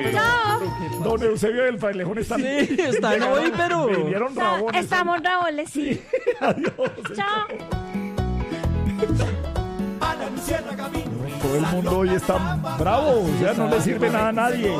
Don Eusebio del Frailejón está... Sí, están hoy, pero... Me dieron rabones. Estamos rabones, sí. Adiós. Chao. Todo el mundo hoy está bravo, o sea, no le sirve nada a nadie.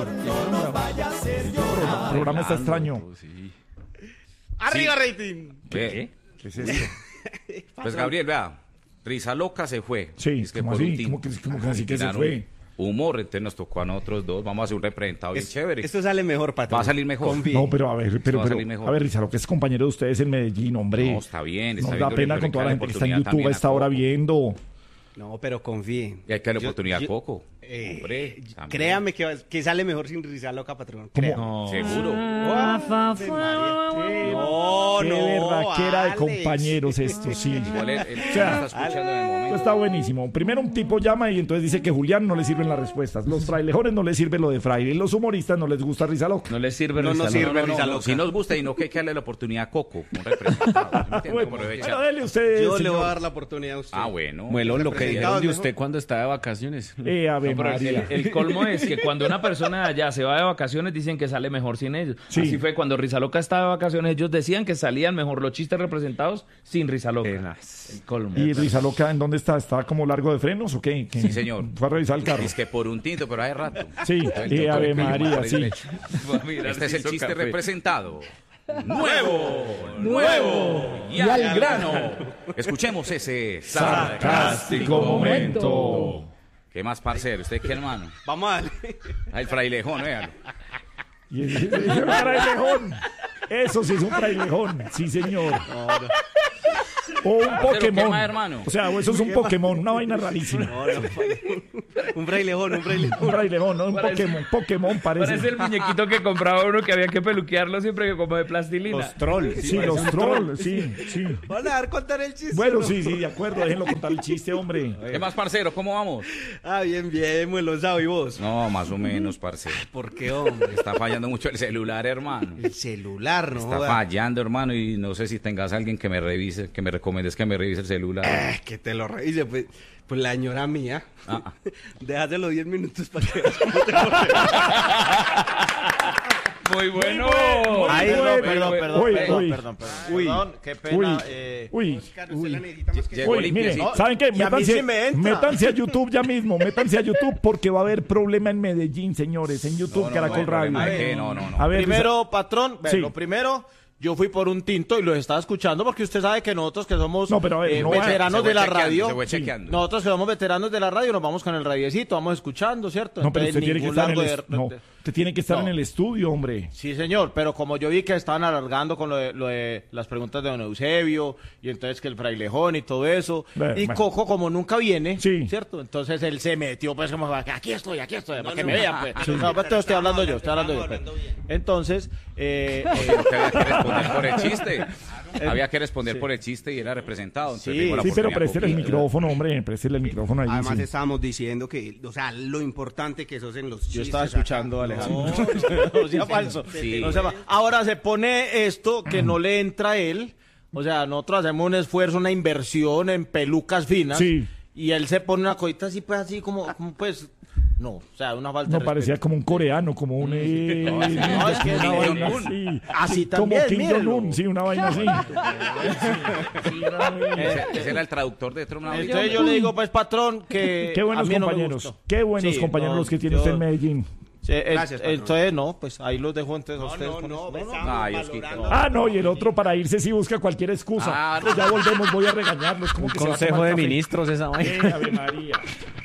El programa está extraño. ¡Arriba, rating! ¿Qué? ¿Qué es esto? Pues Gabriel, vea, Risa Loca se fue. Sí, es que ¿cómo por así? un tiempo ¿Cómo que así que se fue? Humor, entonces nos tocó a nosotros dos. Vamos a hacer un representado bien chévere. Esto sale mejor, patrón. Va a salir mejor. Confíe. No, pero a ver, va a salir mejor. a ver, Rizalo, que es compañero de ustedes en Medellín, hombre. No, está bien. Nos Está da bien, pena pero con toda la hay que gente que está en darle YouTube a esta hora oportunidad viendo. No, pero confíe. Y hay que darle oportunidad a Coco. Hombre, también. créame que sale mejor sin Risa Loca, patrón. ¿Cómo? Seguro. No, Qué berraquera de compañeros esto, sí. Igual él O sea, está escuchando en el momento. Está buenísimo. Primero un tipo llama y entonces dice que Julián no le sirven las respuestas. Los frailejones no les sirve lo de fraile. Los humoristas no les gusta Risa Loca. No les sirve No Risa nos Loca. sirve Risa Loca. Si nos gusta y no que hay que darle la oportunidad a Coco. Un representado. Bueno, pero dele usted, Yo le señor. voy a dar la oportunidad a usted. Ah, bueno. Muelón, lo que dijeron de Representados, usted cuando estaba de vacaciones. Ave No, pero María. el colmo es que cuando una persona de allá se va de vacaciones dicen que sale mejor sin ellos. Sí. Así fue cuando Risa Loca estaba de vacaciones, ellos decían que salían mejor los chistes representados sin Risa Loca. El colmo. ¿Y Risa Loca en dónde está? ¿Está como largo de frenos o qué? Sí, señor. Fue a revisar el carro. Es que por un tinto, pero hace rato. Sí, y Ave María, sí. Este es el chiste representado. Nuevo y al grano. Escuchemos ese Sarcástico momento. ¿Qué más, parcero? ¿Usted qué, hermano? Vamos a darle. Ah, el frailejón, véalo. Y ese es un frailejón. Eso sí es un frailejón. Sí, señor. O un ¿qué Pokémon. más, hermano? O sea, o eso es un Pokémon, una vaina rarísima. Un frailejón. Un frailejón, no un Pokémon. Pokémon Parece parece. el muñequito que compraba uno que había que peluquearlo siempre que como de plastilina. Los trolls. Sí, los trolls, sí, sí. ¿Van a dar contar el chiste? Bueno, ¿no? sí, de acuerdo, déjenlo contar el chiste, hombre. ¿Qué más, parcero? ¿Cómo vamos? Ah, bien, Muelonzado. ¿Y vos? No, más o menos, parcero. ¿Por qué, hombre? Está fallando mucho el celular, hermano. El celular, ¿no? Está joda. fallando, hermano, y no sé si tengas alguien que me revise, que me recomiendes que me revise el celular. Que te lo revise, pues la señora mía. Ah. Déjaselo 10 minutos para que veas cómo te lo Muy bueno. Ay, Ay, bueno. perdón, Uy, perdón, uy. perdón. Uy. Perdón, qué pena. Uy, Oscar, usted la necesita más que Llegó uy, mire, limpiecito. ¿saben qué? Y a mí sí me entra. Métanse a YouTube ya mismo, métanse a YouTube porque va a haber problema en Medellín, señores, en YouTube, Caracol Radio. ¿De qué? No. A ver, Primero, patrón, Sí. lo primero, yo fui por un tinto y los estaba escuchando porque usted sabe que nosotros que somos No, pero a ver, no va- veteranos Se fue de la chequeando, radio, se fue chequeando. nosotros que somos veteranos de la radio nos vamos con el radiecito, vamos escuchando, ¿cierto? no, pero Entonces, usted tiene que ningún estar en el largo no, usted tiene que estar No. en el estudio, hombre. Sí, señor, pero como yo vi que estaban alargando con lo de las preguntas de don Eusebio, y entonces que el frailejón y todo eso, y Bueno. Coco como nunca viene, Sí. ¿cierto? Entonces él se metió, pues como, aquí estoy, para que me vean, pues. No, pues, estoy hablando yo, pues. Entonces, Porque había que responder por el chiste. Había que responder por el chiste y era representado. Entonces, Sí, tengo la Sí, pero oportunidad préstele el completa. micrófono, hombre, préstele el micrófono ahí. Además sí. estábamos diciendo que, o sea, lo importante que sos en los chistes. yo estaba acá. escuchando a Alejandro. No sea falso. Sí. No sea fa- Ahora se pone esto que no le entra a él. O sea, nosotros hacemos un esfuerzo, una inversión en pelucas finas. Sí. Y él se pone una cosita así, pues así como pues. No, o sea, una falta No de parecía respeto. como un coreano, como un... No, es que una Kim vaina Jong-un. así. Así Como también, Kim mírelo. Jong-un, sí, una vaina así. Ese era el traductor de Trump. Entonces yo le digo, pues, patrón, que Qué buenos a mí no me compañeros, gustó. qué buenos Sí, compañeros no, los que tiene yo- usted en Medellín. Sí, Gracias, patrón. entonces, no, pues ahí los dejo entonces a ustedes. con eso. Ay, Osquito. Ah, no, y el otro para irse sí busca cualquier excusa. Ah, Pues ya volvemos, voy a regañarlos. Como que se va a Consejo tomar de café. ministros esa vaina. Ave María.